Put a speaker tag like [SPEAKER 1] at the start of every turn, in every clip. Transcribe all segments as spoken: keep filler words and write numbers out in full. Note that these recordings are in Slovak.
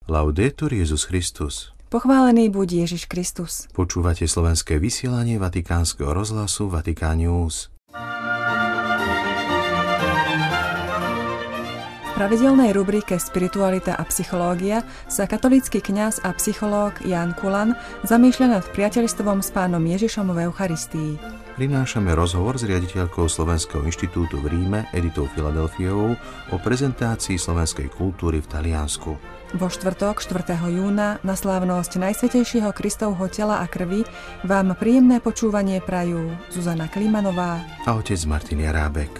[SPEAKER 1] Laudetur Jesus Christus.
[SPEAKER 2] Pochválený buď Ježiš Kristus.
[SPEAKER 1] Počúvate slovenské vysielanie Vatikánskeho rozhlasu Vatikán News.
[SPEAKER 2] V pravidelnej rubrike Spiritualita a psychológia sa katolícky kňaz a psychológ Ján Kulan zamýšľa nad priateľstvom s Pánom Ježišom v Eucharistii.
[SPEAKER 1] Prinášame rozhovor s riaditeľkou Slovenského inštitútu v Ríme Editou Filadelfiovou o prezentácii slovenskej kultúry v Taliansku.
[SPEAKER 2] Vo štvrtok, štvrtého júna, na slávnosť Najsvätejšieho Kristovho tela a krvi vám príjemné počúvanie prajú Zuzana Klimanová
[SPEAKER 1] a otec Martin Jarábek.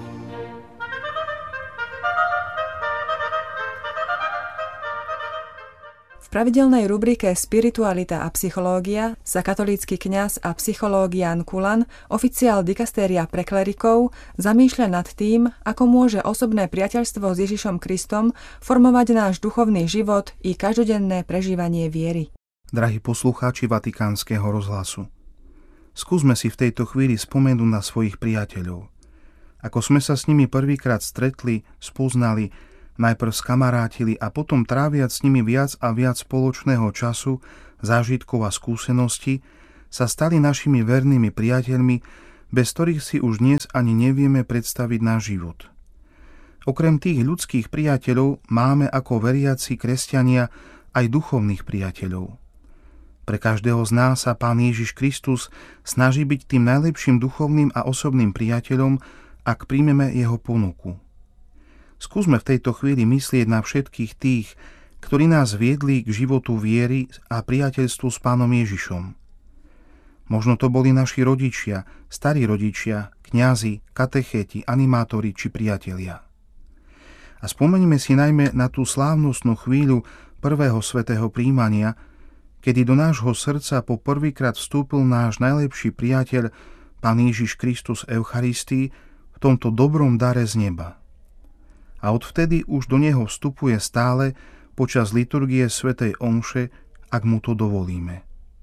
[SPEAKER 2] V pravidelnej rubrike Spiritualita a psychológia sa katolícky kňaz a psychológ Ján Kulan, oficiál dikastéria pre klerikov, zamýšľa nad tým, ako môže osobné priateľstvo s Ježišom Kristom formovať náš duchovný život i každodenné prežívanie viery.
[SPEAKER 3] Drahí poslucháči Vatikánskeho rozhlasu, skúsme si v tejto chvíli spomenúť na svojich priateľov. Ako sme sa s nimi prvýkrát stretli, spoznali, najprv skamarátili a potom tráviac s nimi viac a viac spoločného času, zážitkov a skúseností, sa stali našimi vernými priateľmi, bez ktorých si už dnes ani nevieme predstaviť náš život. Okrem tých ľudských priateľov máme ako veriaci kresťania aj duchovných priateľov. Pre každého z nás sa Pán Ježiš Kristus snaží byť tým najlepším duchovným a osobným priateľom, ak príjmeme jeho ponuku. Skúsme v tejto chvíli myslieť na všetkých tých, ktorí nás viedli k životu viery a priateľstvu s Pánom Ježišom. Možno to boli naši rodičia, starí rodičia, kňazi, katechéti, animátori či priatelia. A spomeňme si najmä na tú slávnostnú chvíľu prvého svätého prijímania, kedy do nášho srdca po prvýkrát vstúpil náš najlepší priateľ, Pán Ježiš Kristus Eucharistii, v tomto dobrom dare z neba. A odvtedy už do neho vstupuje stále počas liturgie svätej omše, ak mu to dovolíme.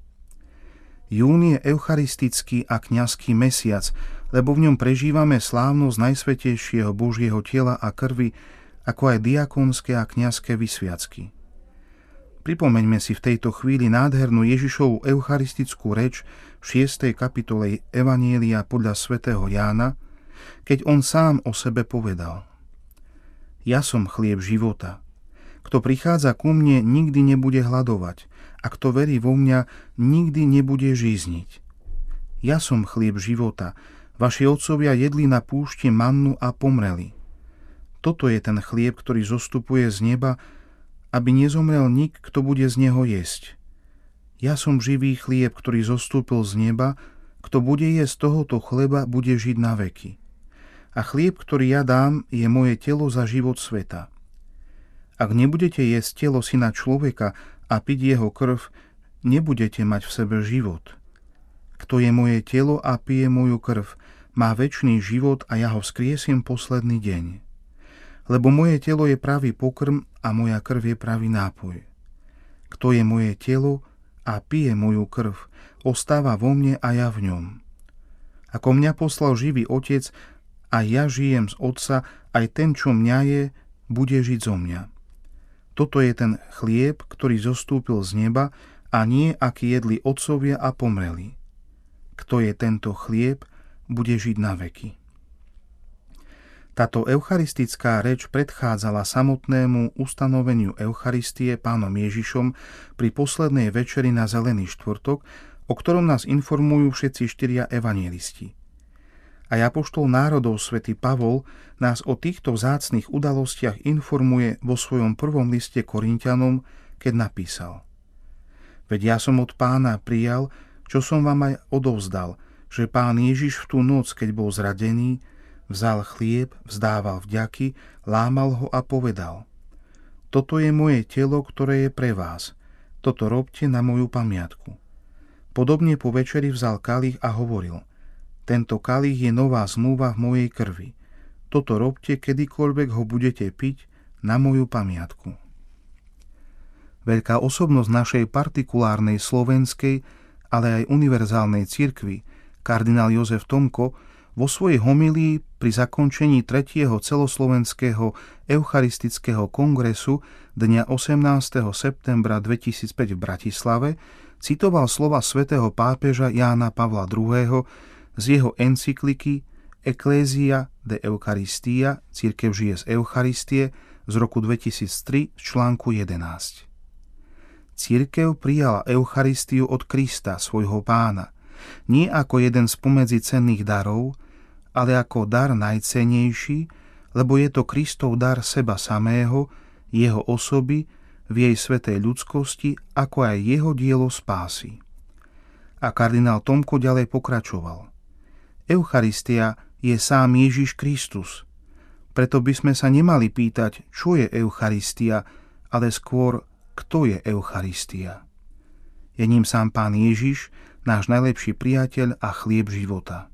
[SPEAKER 3] Jún je eucharistický a kňazský mesiac, lebo v ňom prežívame slávnosť Najsvätejšieho Božieho tela a krvi, ako aj diakonské a kňazské vysviacky. Pripomeňme si v tejto chvíli nádhernú Ježišovu eucharistickú reč v šiestej kapitole Evanjelia podľa svätého Jána, keď on sám o sebe povedal: Ja som chlieb života. Kto prichádza ku mne, nikdy nebude hladovať, a kto verí vo mňa, nikdy nebude žízniť. Ja som chlieb života. Vaši otcovia jedli na púšti mannu a pomreli. Toto je ten chlieb, ktorý zostupuje z neba, aby nezomrel nik, kto bude z neho jesť. Ja som živý chlieb, ktorý zostúpil z neba. Kto bude jesť tohoto chleba, bude žiť na veky. A chlieb, ktorý ja dám, je moje telo za život sveta. Ak nebudete jesť telo Syna človeka a piť jeho krv, nebudete mať v sebe život. Kto je moje telo a pije moju krv, má večný život a ja ho vzkriesím posledný deň. Lebo moje telo je pravý pokrm a moja krv je pravý nápoj. Kto je moje telo a pije moju krv, ostáva vo mne a ja v ňom. Ako mňa poslal živý Otec, a ja žijem z Otca, aj ten, čo mňa je, bude žiť zo mňa. Toto je ten chlieb, ktorý zostúpil z neba, a nie, aký jedli otcovia a pomreli. Kto je tento chlieb, bude žiť na veky. Táto eucharistická reč predchádzala samotnému ustanoveniu Eucharistie Pánom Ježišom pri poslednej večeri na Zelený štvrtok, o ktorom nás informujú všetci štyria evanjelisti. A apoštol národov svätý Pavol nás o týchto vzácnych udalostiach informuje vo svojom prvom liste Korinťanom, keď napísal: Veď ja som od Pána prijal, čo som vám aj odovzdal, že Pán Ježiš v tú noc, keď bol zradený, vzal chlieb, vzdával vďaky, lámal ho a povedal: Toto je moje telo, ktoré je pre vás. Toto robte na moju pamiatku. Podobne po večeri vzal kalich a hovoril: Tento kalich je nová zmluva v mojej krvi. Toto robte, kedykoľvek ho budete piť, na moju pamiatku. Veľká osobnosť našej partikulárnej slovenskej, ale aj univerzálnej cirkvi, kardinál Jozef Tomko, vo svojej homílii pri zakončení tretieho celoslovenského eucharistického kongresu dňa osemnásteho septembra dvetisícpäť v Bratislave citoval slova svätého pápeža Jána Pavla druhého. z jeho encykliky Ecclesia de Eucharistia, Cirkev žije z Eucharistie z roku dvetisíctri z článku jedenásť. Cirkev prijala Eucharistiu od Krista, svojho Pána, nie ako jeden z pomedzi cenných darov, ale ako dar najcennejší, lebo je to Kristov dar seba samého, jeho osoby, v jej svätej ľudskosti, ako aj jeho dielo spásy. A kardinál Tomko ďalej pokračoval. Eucharistia je sám Ježiš Kristus. Preto by sme sa nemali pýtať, čo je Eucharistia, ale skôr, kto je Eucharistia. Je ním sám Pán Ježiš, náš najlepší priateľ a chlieb života.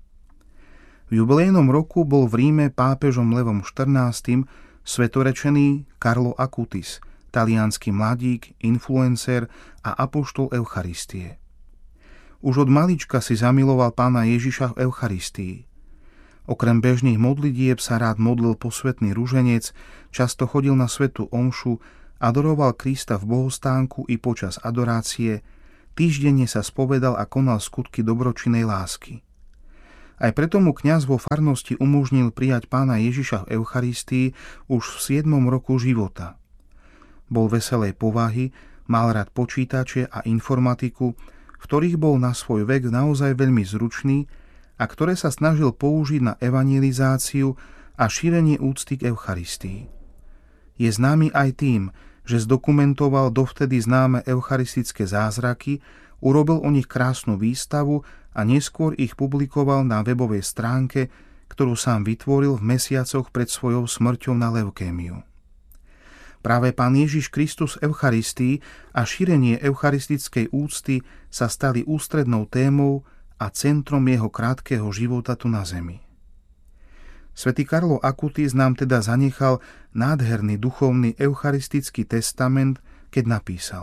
[SPEAKER 3] V jubilejnom roku bol v Ríme pápežom Levom štrnástym svetorečený Carlo Acutis, taliansky mladík, influencer a apoštol Eucharistie. Už od malička si zamiloval Pána Ježiša v Eucharistii. Okrem bežných modlitieb sa rád modlil posvätný ruženec, často chodil na svätú omšu, adoroval Krista v bohostánku i počas adorácie, týždenne sa spovedal a konal skutky dobročinnej lásky. Aj preto mu kňaz vo farnosti umožnil prijať Pána Ježiša v Eucharistii už v siedmom roku života. Bol veselej povahy, mal rád počítače a informatiku, v ktorých bol na svoj vek naozaj veľmi zručný a ktoré sa snažil použiť na evangelizáciu a šírenie úcty k Eucharistii. Je známy aj tým, že zdokumentoval dovtedy známe eucharistické zázraky, urobil o nich krásnu výstavu a neskôr ich publikoval na webovej stránke, ktorú sám vytvoril v mesiacoch pred svojou smrťou na leukémiu. Práve Pán Ježiš Kristus v Eucharistii a šírenie eucharistickej úcty sa stali ústrednou témou a centrom jeho krátkeho života tu na zemi. Svätý Carlo Acutis nám teda zanechal nádherný duchovný eucharistický testament, keď napísal: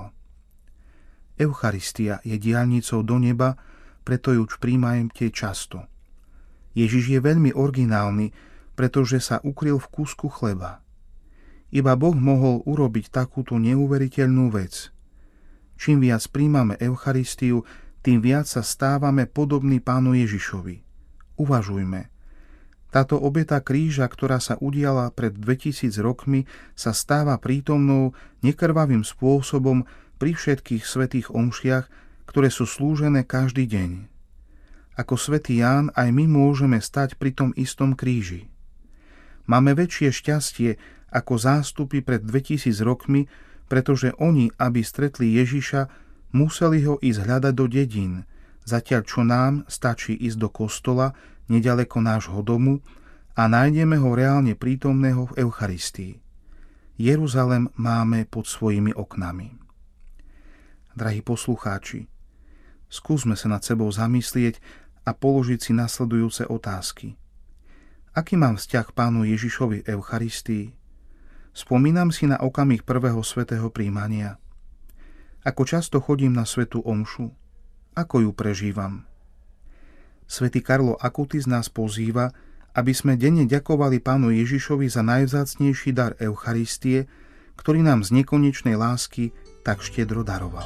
[SPEAKER 3] Eucharistia je diaľnicou do neba, preto ju príjmajte často. Ježiš je veľmi originálny, pretože sa ukryl v kúsku chleba. Iba Boh mohol urobiť takúto neuveriteľnú vec. Čím viac príjmame Eucharistiu, tým viac sa stávame podobní Pánu Ježišovi. Uvažujme. Táto obeta kríža, ktorá sa udiala pred dvetisíc rokmi, sa stáva prítomnou nekrvavým spôsobom pri všetkých svätých omšiach, ktoré sú slúžené každý deň. Ako svätý Ján aj my môžeme stať pri tom istom kríži. Máme väčšie šťastie ako zástupy pred dvetisíc rokmi, pretože oni, aby stretli Ježiša, museli ho ísť hľadať do dedín, zatiaľ čo nám stačí ísť do kostola neďaleko nášho domu a nájdeme ho reálne prítomného v Eucharistii. Jeruzalem máme pod svojimi oknami. Drahí poslucháči, skúsme sa nad sebou zamyslieť a položiť si nasledujúce otázky. Aký mám vzťah k Pánu Ježišovi v Eucharistii? Spomínam si na okamih prvého svätého prijímania. Ako často chodím na svätú omšu? Ako ju prežívam? Svätý Carlo Acutis nás pozýva, aby sme denne ďakovali Pánu Ježišovi za najvzácnejší dar Eucharistie, ktorý nám z nekonečnej lásky tak štedro daroval.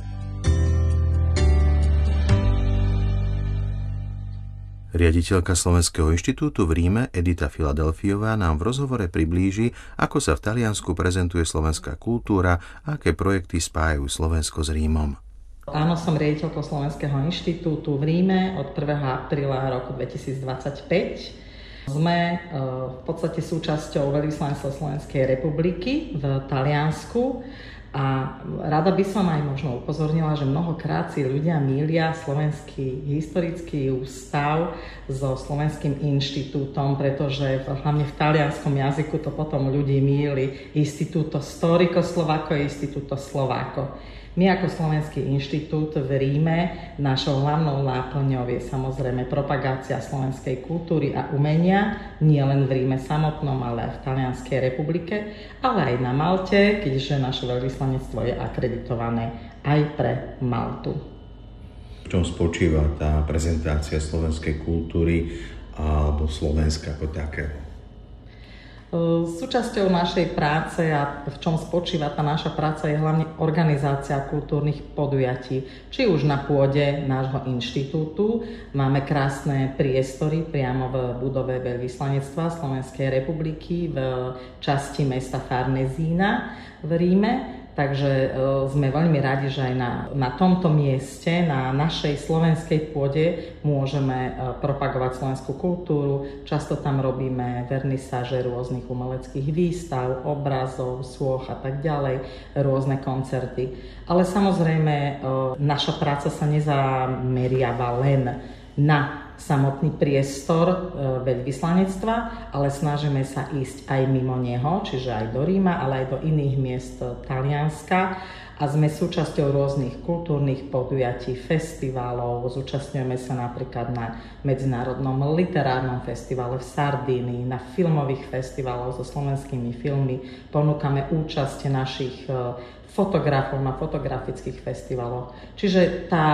[SPEAKER 1] Riaditeľka Slovenského inštitútu v Ríme Edita Filadelfiová nám v rozhovore priblíži, ako sa v Taliansku prezentuje slovenská kultúra a aké projekty spájajú Slovensko s Rímom.
[SPEAKER 4] Áno, som riaditeľkou Slovenského inštitútu v Ríme od prvého apríla roku dvetisícdvadsaťpäť. Sme v podstate súčasťou veľvyslanectva Slovenskej republiky v Taliansku. A rada by som aj možno upozornila, že mnohokrát si ľudia mýlia Slovenský historický ústav so Slovenským inštitútom, pretože hlavne v talianskom jazyku to potom ľudí mýli Istituto Storico Slovako a Istituto Slovako. My ako Slovenský inštitút v Ríme, našou hlavnou náplňou je samozrejme propagácia slovenskej kultúry a umenia, nie len v Ríme samotnom, ale aj v Talianskej republike, ale aj na Malte, keďže naše veľvyslanectvo je akreditované aj pre Maltu.
[SPEAKER 1] V čom spočíva tá prezentácia slovenskej kultúry alebo Slovenska ako takého?
[SPEAKER 4] Súčasťou našej práce a v čom spočíva tá naša práca je hlavne organizácia kultúrnych podujatí. Či už na pôde nášho inštitútu máme krásne priestory priamo v budove veľvyslanectva Slovenskej republiky v časti mesta Farnesína v Ríme. Takže sme veľmi radi, že aj na, na tomto mieste, na našej slovenskej pôde môžeme propagovať slovenskú kultúru. Často tam robíme vernisáže rôznych umeleckých výstav, obrazov, sôch a tak ďalej, rôzne koncerty. Ale samozrejme naša práca sa nezameriava len na samotný priestor veľvyslanectva, ale snažíme sa ísť aj mimo neho, čiže aj do Ríma, ale aj do iných miest Talianska a sme súčasťou rôznych kultúrnych podujatí, festivalov. Zúčastňujeme sa napríklad na Medzinárodnom literárnom festivale v Sardínii, na filmových festivaloch so slovenskými filmy. Ponúkame účasť našich fotografov na fotografických festivaloch. Čiže tá,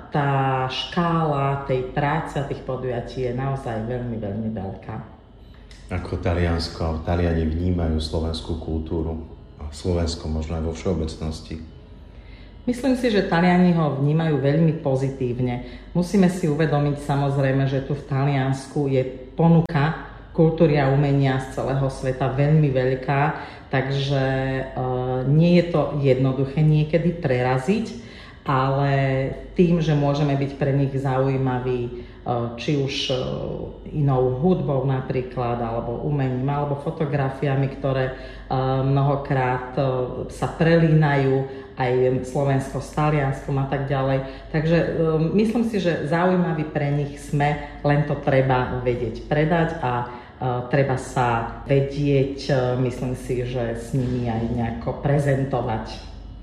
[SPEAKER 4] tá škála tej práce a tých podujatí je naozaj veľmi, veľmi veľká.
[SPEAKER 1] Ako Taliansko a Taliani vnímajú slovenskú kultúru a Slovensko možno aj vo všeobecnosti?
[SPEAKER 4] Myslím si, že Taliani ho vnímajú veľmi pozitívne. Musíme si uvedomiť samozrejme, že tu v Taliansku je ponuka kultúry a umenia z celého sveta veľmi veľká, takže e, nie je to jednoduché niekedy preraziť, ale tým, že môžeme byť pre nich zaujímaví, e, či už e, inou hudbou napríklad, alebo umením, alebo fotografiami, ktoré e, mnohokrát e, sa prelínajú aj Slovensko s Talianskom a tak ďalej. Takže e, myslím si, že zaujímaví pre nich sme, len to treba vedieť predať a Uh, treba sa vedieť, uh, myslím si, že s nimi aj nejako prezentovať.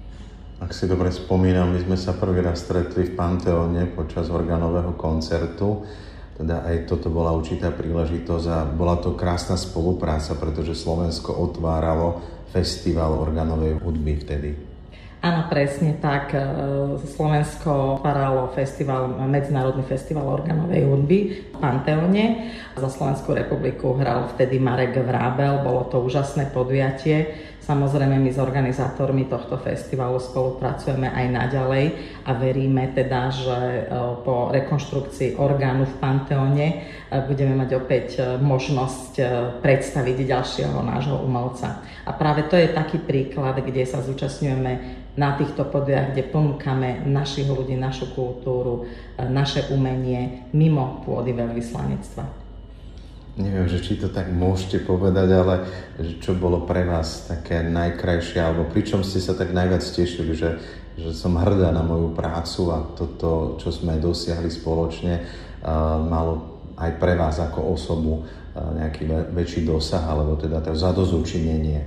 [SPEAKER 1] Ak si dobre spomínam, my sme sa prvý raz stretli v Panteóne počas organového koncertu. Teda aj toto bola určitá príležitosť a bola to krásna spolupráca, pretože Slovensko otváralo festival organovej hudby vtedy.
[SPEAKER 4] Áno, presne tak. Slovensko otváralo festival, Medzinárodný festival organovej hudby v Panteóne. Za Slovenskú republiku hral vtedy Marek Vrábel. Bolo to úžasné podujatie. Samozrejme, my s organizátormi tohto festivalu spolupracujeme aj naďalej a veríme teda, že po rekonštrukcii orgánu v Panteóne budeme mať opäť možnosť predstaviť ďalšieho nášho umelca. A práve to je taký príklad, kde sa zúčastňujeme na týchto podujach, kde ponúkame našich ľudí, našu kultúru, naše umenie mimo pôdy veľvyslanectva.
[SPEAKER 1] Neviem, že či to tak môžete povedať, ale čo bolo pre vás také najkrajšie, alebo pričom ste sa tak najviac tešili, že, že som hrdá na moju prácu a toto, čo sme dosiahli spoločne, uh, malo aj pre vás ako osobu uh, nejaký väčší dosah, alebo teda to zadozučinenie?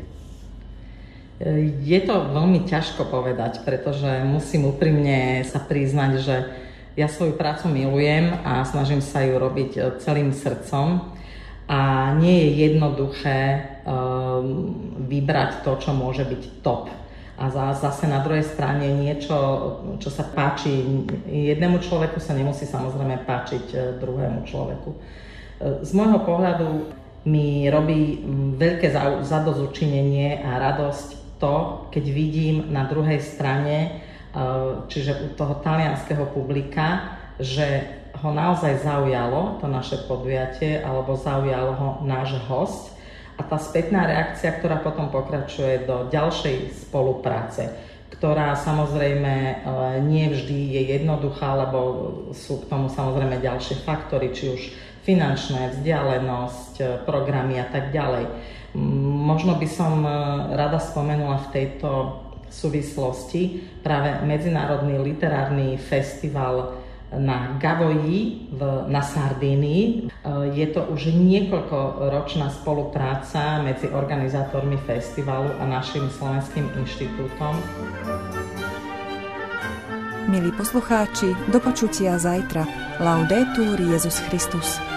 [SPEAKER 4] Je to veľmi ťažko povedať, pretože musím úprimne sa priznať, že ja svoju prácu milujem a snažím sa ju robiť celým srdcom. A nie je jednoduché um, vybrať to, čo môže byť top. A za, zase na druhej strane niečo, čo sa páči jednému človeku, sa nemusí samozrejme páčiť druhému človeku. Z môjho pohľadu mi robí veľké zadozučinenie a radosť to, keď vidím na druhej strane, čiže u toho talianskeho publika, že ho naozaj zaujalo to naše podujatie alebo zaujalo ho náš host a tá spätná reakcia, ktorá potom pokračuje do ďalšej spolupráce, ktorá samozrejme nie vždy je jednoduchá, lebo sú k tomu samozrejme ďalšie faktory, či už finančné, vzdialenosť, programy a tak ďalej. Možno by som rada spomenula v tejto súvislosti práve Medzinárodný literárny festival na Gavoji v, na Sardínii. Je to už niekoľkoročná spolupráca medzi organizátormi festivalu a našim Slovenským inštitútom.
[SPEAKER 2] Milí poslucháči, do počutia zajtra. Laudetur Jesus Christus.